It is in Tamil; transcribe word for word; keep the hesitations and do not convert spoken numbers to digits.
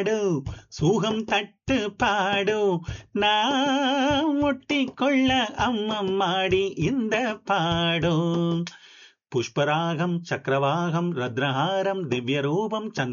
பாடு சூகம் தட்டு பாடு நான் ஒட்டிக்கொள்ள அம்மம்மாடி இந்த பாடு புஷ்பராகம் சக்கரவாகம் ரத்னஹாரம் திவ்ய ரூபம் சந்திர